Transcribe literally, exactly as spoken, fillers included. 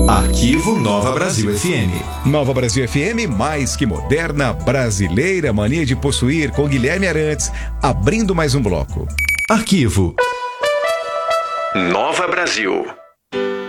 Arquivo Nova Brasil F M. Nova Brasil F M, mais que moderna, brasileira, mania de possuir, com Guilherme Arantes, abrindo mais um bloco. Arquivo Nova Brasil.